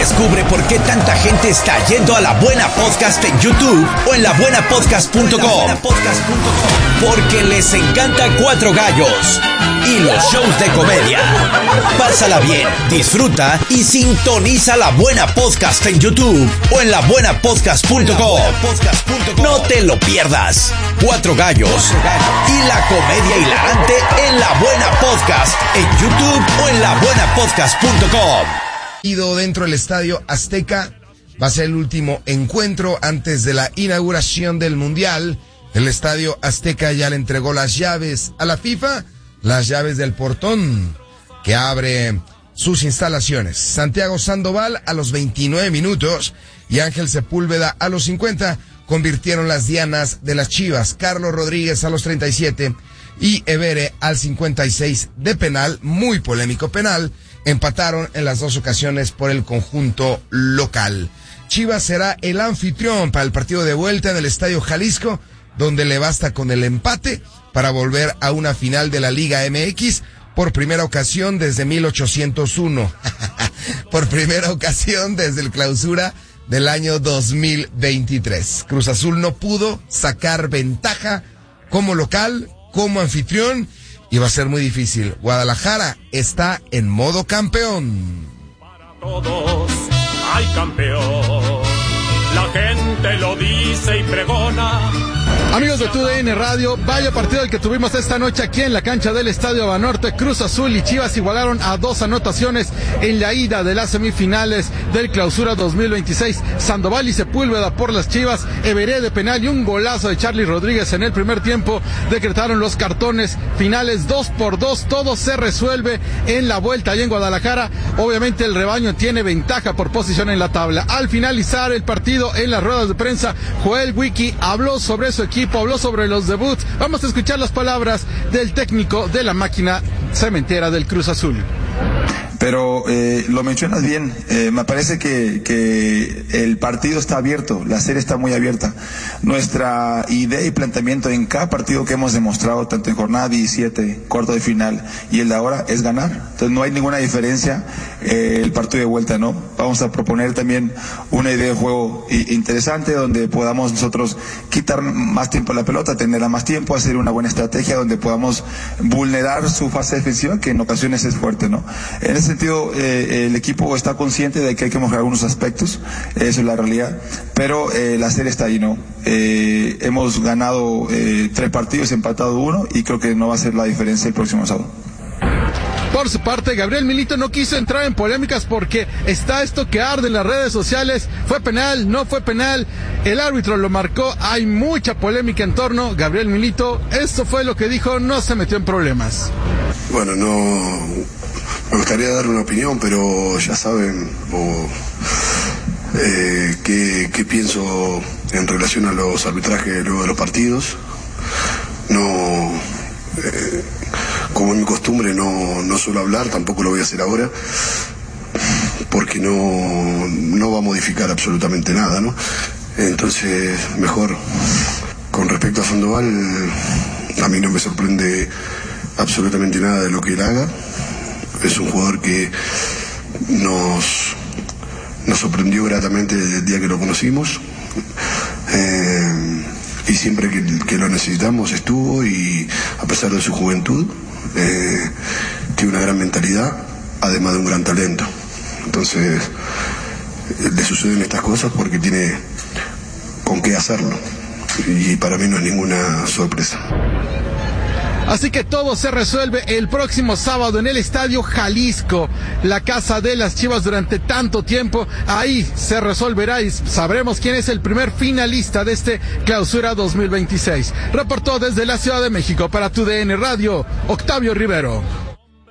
Descubre por qué tanta gente está yendo a La Buena Podcast en YouTube o en labuenapodcast.com. Porque les encanta Cuatro Gallos y los shows de comedia. Pásala bien, disfruta y sintoniza La Buena Podcast en YouTube o en labuenapodcast.com. No te lo pierdas. Cuatro Gallos y la comedia hilarante en La Buena Podcast en YouTube o en labuenapodcast.com. Dentro del Estadio Azteca va a ser el último encuentro antes de la inauguración del Mundial. El Estadio Azteca ya le entregó las llaves a la FIFA, las llaves del portón que abre sus instalaciones. Santiago Sandoval a los 29 minutos y Ángel Sepúlveda a los 50 convirtieron las dianas de las Chivas. Carlos Rodríguez a los 37 y Evere al 56 de penal, muy polémico penal. Empataron en las dos ocasiones por el conjunto local. Chivas será el anfitrión para el partido de vuelta en el Estadio Jalisco, donde le basta con el empate para volver a una final de la Liga MX por primera ocasión desde 1801. Por primera ocasión desde el clausura del año 2023. Cruz Azul no pudo sacar ventaja como local, como anfitrión, y va a ser muy difícil. Guadalajara está en modo campeón. Para todos hay campeón. La gente lo dice y pregona. Amigos de TUDN Radio, vaya partido el que tuvimos esta noche aquí en la cancha del Estadio Banorte. Cruz Azul y Chivas igualaron a 2 anotaciones en la ida de las semifinales del Clausura 2026. Sandoval y Sepúlveda por las Chivas, Everé de penal y un golazo de Charly Rodríguez en el primer tiempo decretaron los cartones finales 2-2. Todo se resuelve en la vuelta allá en Guadalajara. Obviamente el rebaño tiene ventaja por posición en la tabla. Al finalizar el partido en las ruedas de prensa, Joel Wiki habló sobre su equipo, habló sobre los debuts. Vamos a escuchar las palabras del técnico de la máquina cementera del Cruz Azul. Pero lo mencionas bien, me parece que el partido está abierto, la serie está muy abierta. Nuestra idea y planteamiento en cada partido que hemos demostrado, tanto en jornada 17, cuarto de final y el de ahora, es ganar. Entonces no hay ninguna diferencia el partido de vuelta, ¿no? Vamos a proponer también una idea de juego interesante donde podamos nosotros quitar más tiempo a la pelota, tenerla más tiempo, hacer una buena estrategia donde podamos vulnerar su fase defensiva, que en ocasiones es fuerte, ¿no? En ese sentido, el equipo está consciente de que hay que mejorar algunos aspectos, eso es la realidad, pero la serie está ahí, ¿no? Hemos ganado 3 partidos, empatado 1 y creo que no va a ser la diferencia el próximo sábado. Por su parte, Gabriel Milito no quiso entrar en polémicas porque está esto que arde en las redes sociales. ¿Fue penal? ¿No fue penal? El árbitro lo marcó. Hay mucha polémica en torno. Gabriel Milito, esto fue lo que dijo, no se metió en problemas. Bueno, no me gustaría dar una opinión, pero ya saben qué pienso en relación a los arbitrajes luego de los partidos. No... como es mi costumbre, no suelo hablar, tampoco lo voy a hacer ahora, porque no va a modificar absolutamente nada, ¿no? Entonces, mejor, con respecto a Sandoval, a mí no me sorprende absolutamente nada de lo que él haga. Es un jugador que nos sorprendió gratamente desde el día que lo conocimos. Y siempre que lo necesitamos estuvo, y a pesar de su juventud tiene una gran mentalidad, además de un gran talento. Entonces le suceden estas cosas porque tiene con qué hacerlo, y para mí no es ninguna sorpresa. Así que todo se resuelve el próximo sábado en el Estadio Jalisco, la casa de las Chivas durante tanto tiempo. Ahí se resolverá y sabremos quién es el primer finalista de este Clausura 2026. Reportó desde la Ciudad de México para TUDN Radio, Octavio Rivero.